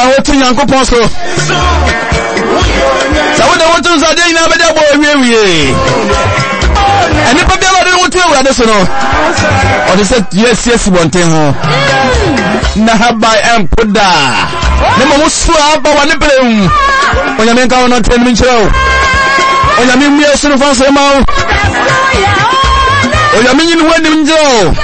what to Yankopon so. So what I want to say, they never did boy. And if I don't want to wear this, or they said, yes, one thing. Nahaba and Puda. Never was swap or one nipple. When you make out on 10 minutes show. When you mean me, a son of us, or you mean when you